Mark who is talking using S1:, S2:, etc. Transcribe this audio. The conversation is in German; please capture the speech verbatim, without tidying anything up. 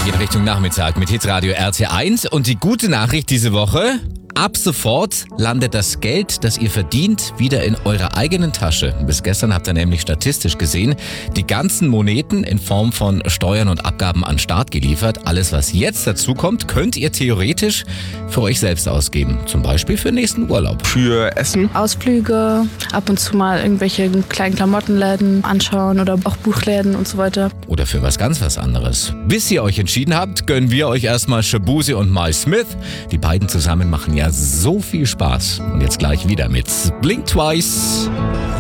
S1: Weg in Richtung Nachmittag mit Hitradio R T eins. Und die gute Nachricht diese Woche: ab sofort landet das Geld, das ihr verdient, wieder in eurer eigenen Tasche. Bis gestern habt ihr nämlich statistisch gesehen die ganzen Moneten in Form von Steuern und Abgaben an den Staat geliefert. Alles, was jetzt dazu kommt, könnt ihr theoretisch für euch selbst ausgeben. Zum Beispiel für den nächsten Urlaub.
S2: Für Essen.
S3: Ausflüge, ab und zu mal irgendwelche kleinen Klamottenläden anschauen oder auch Buchläden und so weiter.
S1: Oder für was ganz was anderes. Bis ihr euch entschieden habt, gönnen wir euch erstmal Shaboozey und Mike Smith. Die beiden zusammen machen ja so viel Spaß. Und jetzt gleich wieder mit Blink Twice.